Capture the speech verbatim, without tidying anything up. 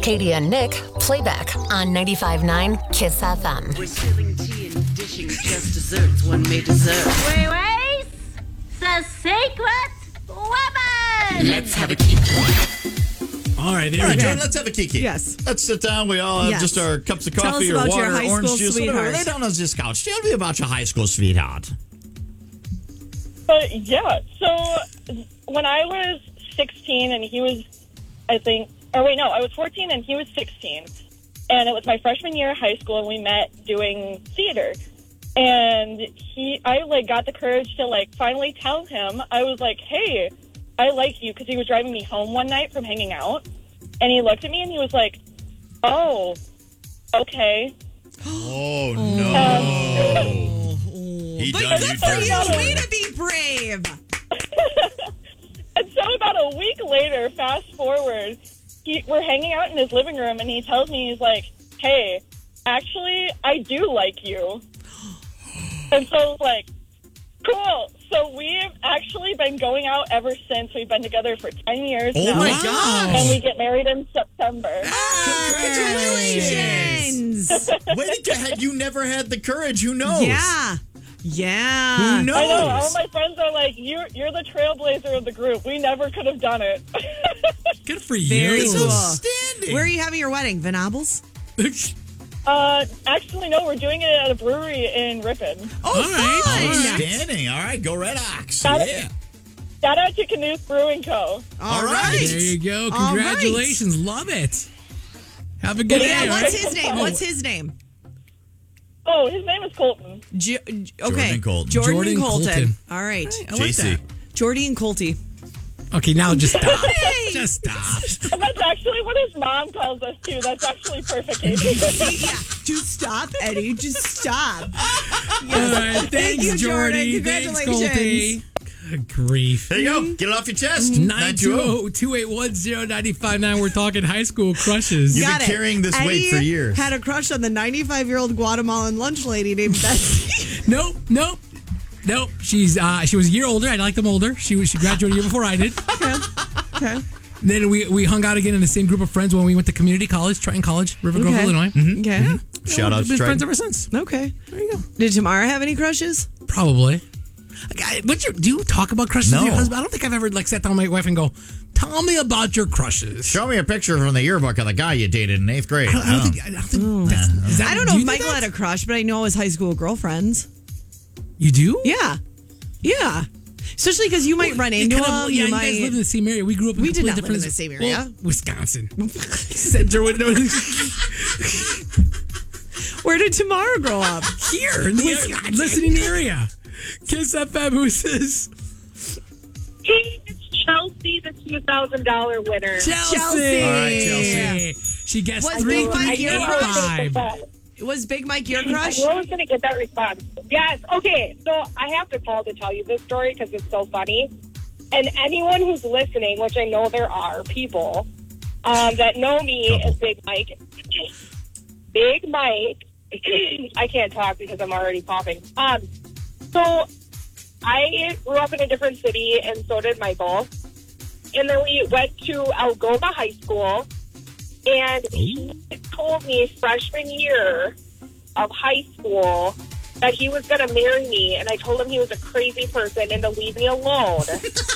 Katie and Nick, playback on ninety-five point nine Kiss F M. We're serving tea and dishing just desserts one may deserve. Wait, wait! The secret weapon! Let's have a kiki. All right, there All right, we go. Jordan, let's have a kiki. Yes. Let's sit down. We all have Yes. just our cups of Tell coffee us or about water, your high orange school juice, whatever. sweetheart. Lay down on this couch. Tell me about your high school sweetheart. But yeah, so when I was sixteen and he was, I think, or wait, no, I was fourteen and he was sixteen. And it was my freshman year of high school and we met doing theater. And he, I like got the courage to like finally tell him, I was like, hey, I like you, because he was driving me home one night from hanging out. And he looked at me and he was like, oh, okay. Oh, no. He But done good you for dirty. you. Way to be brave. And so about a week later, fast forward, he, we're hanging out in his living room, and he tells me, he's like, hey, actually, I do like you. And so I was like, cool. So we've actually been going out ever since. We've been together for ten years Oh, now. my Wow. gosh. And we get married in September. Congratulations. Wait, did you, had you never had the courage? Who knows? Yeah. Yeah. Who knows? I know. All my friends are like, you're, you're the trailblazer of the group. We never could have done it. Good for you. Very It's cool. outstanding. Where are you having your wedding? Vanables? uh, actually, no, we're doing it at a brewery in Ripon. Oh, All right. fun. Outstanding. All right, go Red Ox. Got Yeah. it. Shout out to Knuth Brewing Co. All right. right. There you go. All right. Congratulations. Love it. Have a good day. Yeah, all what's right? his name? What's his name? Oh, his name is Colton. J- okay. Jordan Colton. Jordan, Jordan Colton. Colton. All right. I like J C. that. Jordy and Colty. Okay, now just stop. Just stop. And that's actually what his mom calls us, too. That's actually perfect. Yeah. Just stop, Eddie. Just stop. All right. Thanks, you, Jordan. Jordy. Thanks, Congratulations. Colty. Good grief. There you go. Get it off your chest. nine two zero, two eight one, zero nine five nine. We're talking high school crushes. You've Got been it. carrying this Eddie weight for years. Had a crush on the ninety-five-year-old Guatemalan lunch lady named Betsy. Nope, nope, nope. She's uh, she was a year older. I liked them older. She was she graduated a year before I did. okay. Okay. Then we we hung out again in the same group of friends when we went to community college, Triton College, River Grove, Okay. Illinois. Mm-hmm. Okay. Shout out We've to been friends Triton. ever since. Okay. There you go. Did Tamara have any crushes? Probably. Okay, what's your, do you talk about crushes No. with your husband? I don't think I've ever like sat down with my wife and go, "Tell me about your crushes." Show me a picture from the yearbook of the guy you dated in eighth grade. I don't, I don't think. I don't think. That's, is that, I don't know do if you do Michael that? had a crush, but I know his high school girlfriends. You do? Yeah. Yeah. Especially because you might run It into kind of- him. yeah, you you might. guys live in the same area. We grew up in We did completely not live in different- the same area. Well, Wisconsin. Center window. Where did Tamara grow up? Here in the Wisconsin. listening area. Kiss F M. Who's this? Hey, it's Chelsea, the two thousand dollars winner. Chelsea. Chelsea. All right, Chelsea. She guessed What's three, Big Mike three, your eight, crush? five. Was Big Mike your I crush? knew I was going to get that response. Yes. Okay. So I have to call to tell you this story because it's so funny. And anyone who's listening, which I know there are people um, that know me Couple. as Big Mike. Big Mike. I can't talk because I'm already coughing. Um, so I grew up in a different city, and so did Michael. And then we went to Algoma High School, and he told me freshman year of high school that he was going to marry me, and I told him he was a crazy person and to leave me alone.